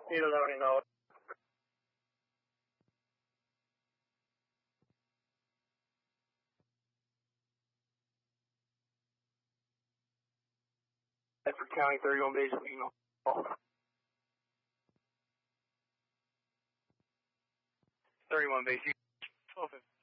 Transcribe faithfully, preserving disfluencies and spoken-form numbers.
Need a loading out. Bedford County, thirty-one base, we know. thirty-one base, twelve fifty.